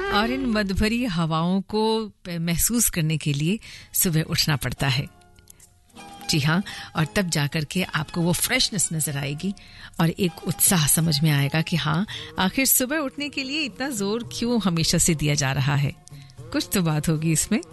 और इन मधुभरी हवाओं को महसूस करने के लिए सुबह उठना पड़ता है। जी हाँ, और तब जाकर के आपको वो फ्रेशनेस नजर आएगी और एक उत्साह समझ में आएगा कि हाँ, आखिर सुबह उठने के लिए इतना जोर क्यों हमेशा से दिया जा रहा है। कुछ तो बात होगी इसमें।